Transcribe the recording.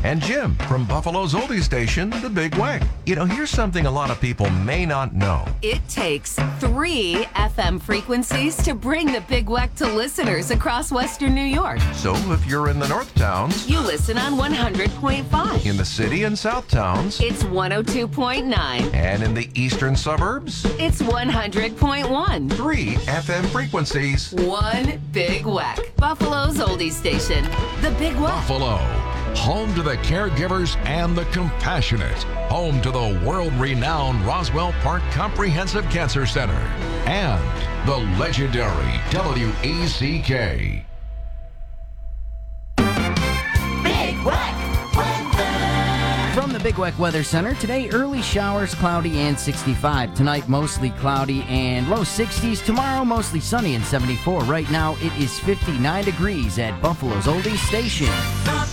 and Jim from Buffalo's oldie station, The Big Weck. You know, here's something a lot of people may not know. It takes 3 FM frequencies to bring The Big Weck to listeners across Western New York. So if you're in the North Towns, You listen on 100.5. in the City and South Towns, It's 102.9. and in the eastern suburbs, It's 100.1. 3 FM frequencies. One Big Weck. Buffalo's oldie station, The Big Weck. Buffalo, home to the caregivers and the compassionate, home to the world-renowned Roswell Park Comprehensive Cancer Center, and the legendary WECK. Big Weck. From the Big Weck Weather Center, today early showers, cloudy and 65. Tonight mostly cloudy and low 60s. Tomorrow mostly sunny and 74. Right now it is 59 degrees at Buffalo's oldie station.